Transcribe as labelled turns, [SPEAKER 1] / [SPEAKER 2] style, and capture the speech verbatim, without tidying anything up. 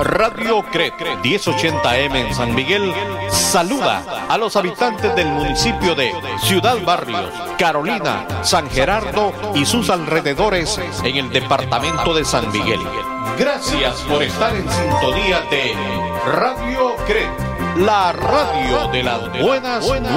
[SPEAKER 1] Radio C R E diez ochenta M en San Miguel saluda a los habitantes del municipio de Ciudad Barrios, Carolina, San Gerardo y sus alrededores en el departamento de San Miguel. Gracias por estar en sintonía de Radio C R E, la radio de las buenas